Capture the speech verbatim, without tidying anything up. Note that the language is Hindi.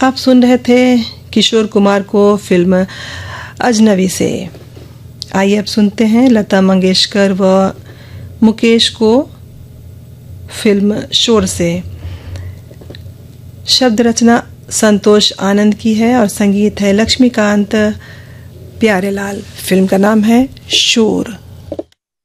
आप सुन रहे थे किशोर कुमार को फिल्म अजनबी से। आइए अब सुनते हैं लता मंगेशकर व मुकेश को फिल्म शोर से। शब्द रचना संतोष आनंद की है और संगीत है लक्ष्मीकांत प्यारेलाल। फिल्म का नाम है शोर।